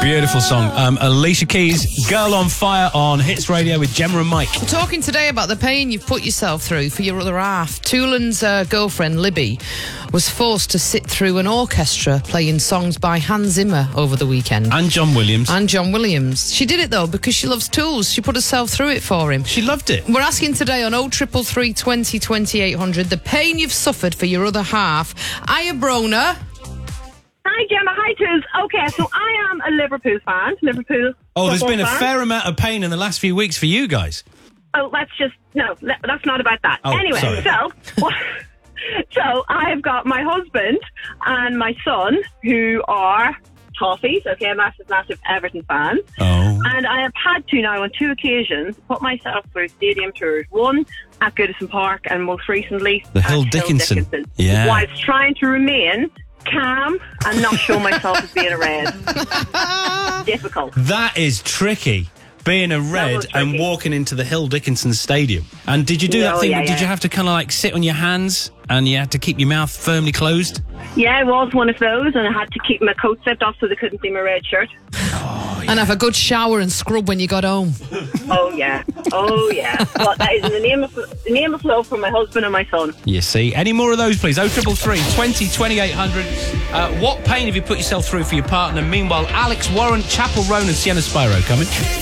Beautiful song. Alicia Keys, Girl on Fire on Hits Radio with Gemma and Mike. We're talking today about the pain you've put yourself through for your other half. Toolan's girlfriend, Libby, was forced to sit through an orchestra playing songs by Hans Zimmer over the weekend. And John Williams. She did it, though, because she loves Tools. She put herself through it for him. She loved it. We're asking today on 0333 20 2800 the pain you've suffered for your other half. Hiya, Brona. Hi, Gemma. Hi, Tools. Okay, so I am a Liverpool fan. Oh, there's been a fan. fair amount of pain in the last few weeks for you guys. Oh, that's not about that. Oh, anyway, sorry. so I've got my husband and my son who are Toffees, okay, massive Everton fans. Oh. And I have had to now on 2 occasions put myself through stadium tours. One at Goodison Park and most recently The at Hill Dickinson. Yeah. Whilst trying to remain calm and not show myself as being a red. Difficult. That is tricky. Being a red and walking into the Hill Dickinson Stadium. And did you do that thing? Yeah, Did you have to kind of like sit on your hands and you had to keep your mouth firmly closed? Yeah, it was one of those, and I had to keep my coat zipped off so they couldn't see my red shirt. And have a good shower and scrub when you got home. Oh yeah. Well, that is in the name of love for my husband and my son. You see. Any more of those, please? 0333 20 2800. What pain have you put yourself through for your partner? Meanwhile, Alex Warren, Chapel Roan and Sienna Spyro coming.